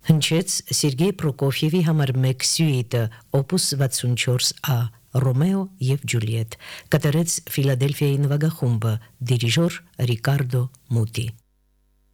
Հնչեց Սերգեյ Պրոկոֆիևի համար մեկ սյուիտը Opus 64A Ռոմեո եւ Ջուլիետ կատարեց Ֆիլադելֆիայի նվագախումբը դիրիժոր Ռիկարդո Մուտի